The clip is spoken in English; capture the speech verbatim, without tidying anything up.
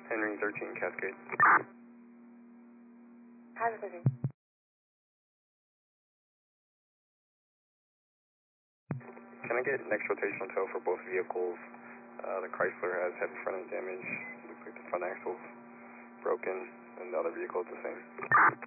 Henry thirteen Cascade. How's it? Can I get next rotational tow for both vehicles? Uh, the Chrysler has heavy front end damage. Looks like the front axle's broken, and the other vehicle is the same.